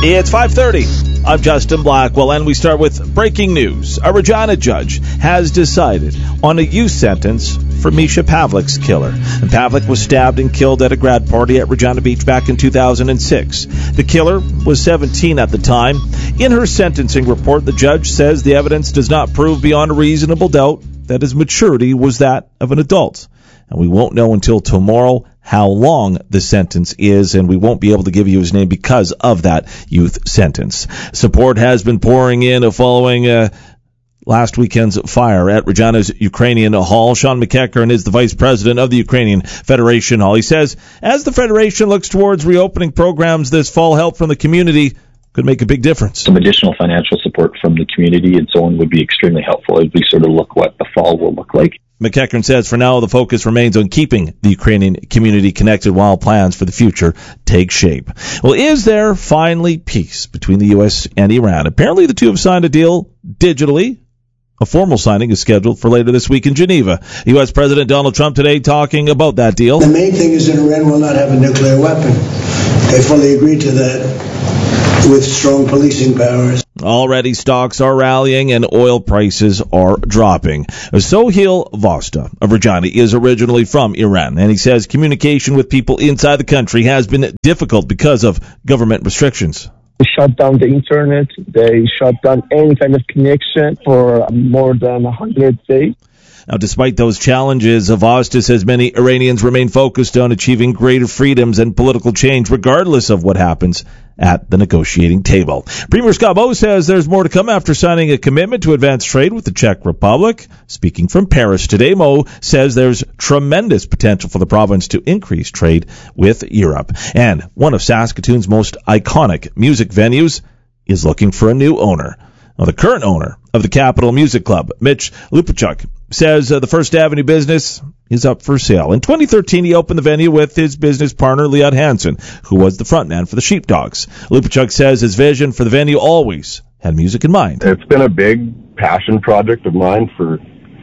It's 5:30. I'm Justin Blackwell, and we start with breaking news. A Regina judge has decided on a youth sentence for Misha Pavlik's killer. And Pavlik was stabbed and killed at a grad party at Regina Beach back in 2006. The killer was 17 at the time. In her sentencing report, the judge says the evidence does not prove beyond a reasonable doubt that his maturity was that of an adult. And we won't know until tomorrow how long the sentence is, and we won't be able to give you his name because of that youth sentence. Support has been pouring in following last weekend's fire at Regina's Ukrainian Hall. Sean McEachern is the vice president of the Ukrainian Federation Hall. He says, as the Federation looks towards reopening programs this fall, help from the community could make a big difference. Some additional financial support from the community and so on would be extremely helpful as we sort of look what the fall will look like. McEachern says for now the focus remains on keeping the Ukrainian community connected while plans for the future take shape. Well, is there finally peace between the U.S. and Iran? Apparently the two have signed a deal digitally. A formal signing is scheduled for later this week in Geneva. U.S. President Donald Trump today talking about that deal. The main thing is that Iran will not have a nuclear weapon. They fully agreed to that with strong policing powers. Already stocks are rallying and oil prices are dropping. Sohail Vosta of Regina is originally from Iran, and he says communication with people inside the country has been difficult because of government restrictions. They shut down the internet. They shut down any kind of connection for more than 100 days. Now, despite those challenges, Vosta says many Iranians remain focused on achieving greater freedoms and political change, regardless of what happens at the negotiating table. Premier Scott Moe says there's more to come after signing a commitment to advance trade with the Czech Republic. Speaking from Paris today, Moe says there's tremendous potential for the province to increase trade with Europe. And one of Saskatoon's most iconic music venues is looking for a new owner. Now, the current owner of the Capitol Music Club, Mitch Lupachuk, says the First Avenue business is up for sale. In 2013, he opened the venue with his business partner, Leon Hansen, who was the frontman for the Sheepdogs. Lupachuk says his vision for the venue always had music in mind. It's been a big passion project of mine for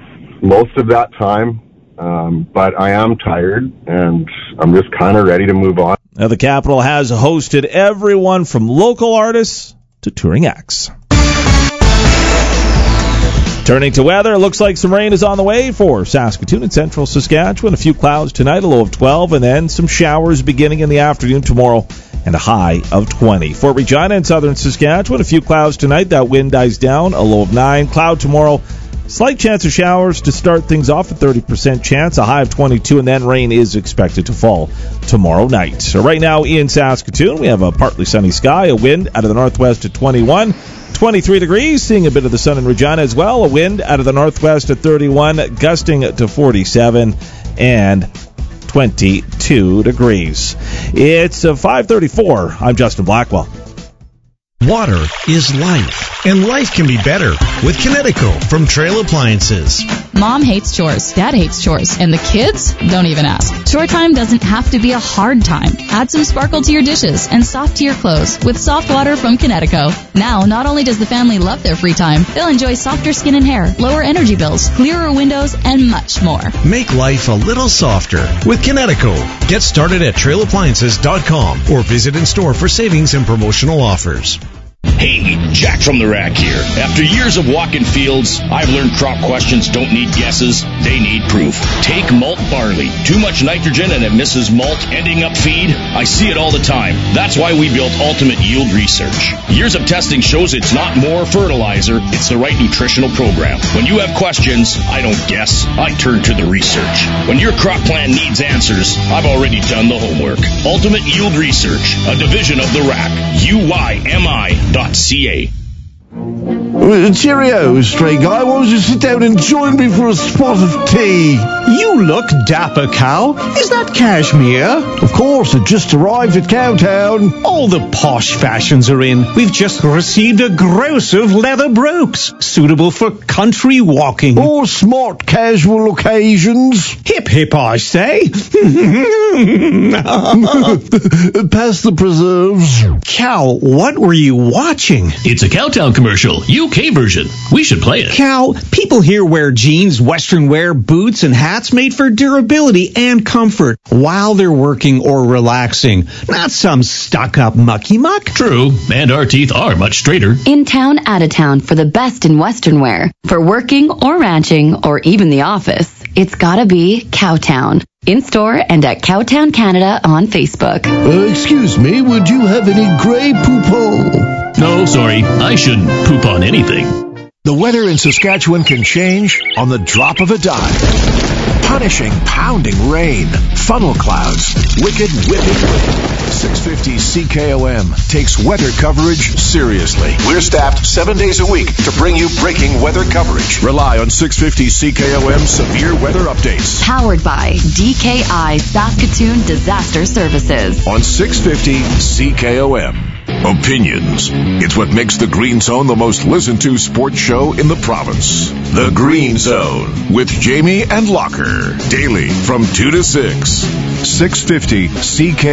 most of that time, but I am tired, and I'm just kind of ready to move on. Now, the Capitol has hosted everyone from local artists to touring acts. Turning to weather, looks like some rain is on the way for Saskatoon and central Saskatchewan. A few clouds tonight, a low of 12, and then some showers beginning in the afternoon tomorrow, and a high of 20. For Regina and southern Saskatchewan, a few clouds tonight. That wind dies down, a low of 9. Cloud tomorrow, slight chance of showers to start things off, a 30% chance, a high of 22, and then rain is expected to fall tomorrow night. So right now in Saskatoon, we have a partly sunny sky, a wind out of the northwest at 21. 23 degrees, seeing a bit of the sun in Regina as well. A wind out of the northwest at 31, gusting to 47, and 22 degrees. It's 5:34. I'm Justin Blackwell. Water is life, and life can be better with Kinetico from Trail Appliances. Mom hates chores, Dad hates chores, and the kids don't even ask. Chore time doesn't have to be a hard time. Add some sparkle to your dishes and soft to your clothes with soft water from Kinetico. Now, not only does the family love their free time, they'll enjoy softer skin and hair, lower energy bills, clearer windows, and much more. Make life a little softer with Kinetico. Get started at trailappliances.com or visit in store for savings and promotional offers. Hey, Jack from the Rack here. After years of walking fields, I've learned crop questions don't need guesses, they need proof. Take malt barley. Too much nitrogen and it misses malt, ending up feed. I see it all the time. That's why we built Ultimate Yield Research. Years of testing shows it's not more fertilizer, it's the right nutritional program. When you have questions, I don't guess, I turn to the research. When your crop plan needs answers, I've already done the homework. Ultimate Yield Research, a division of the Rack. UYMI.ca. Cheerio, stray guy. Why don't you sit down and join me for a spot of tea? You look dapper, Cow. Is that cashmere? Of course, it just arrived at Cowtown. All the posh fashions are in. We've just received a gross of leather brooks, suitable for country walking. Or smart casual occasions. Hip, hip, I say. Pass the preserves. Cow, what were you watching? It's a Cowtown commercial. You UK version. We should play it. Cal, people here wear jeans, western wear, boots, and hats made for durability and comfort while they're working or relaxing. Not some stuck-up mucky-muck. True, and our teeth are much straighter. In town, out of town, for the best in western wear. For working or ranching or even the office, it's gotta be Cowtown. In-store and at Cowtown Canada on Facebook. Excuse me, would you have any Grey Poupon? No, sorry, I shouldn't poop on anything. The weather in Saskatchewan can change on the drop of a dime. Punishing, pounding rain, funnel clouds, wicked whipping wind. 650 CKOM takes weather coverage seriously. We're staffed 7 days a week to bring you breaking weather coverage. Rely on 650 CKOM severe weather updates. Powered by DKI Saskatoon Disaster Services. On 650 CKOM. Opinions. It's what makes the Green Zone the most listened to sports show in the province. The Green Zone with Jamie and Locker. Daily from 2 to 6. 650 CKOM.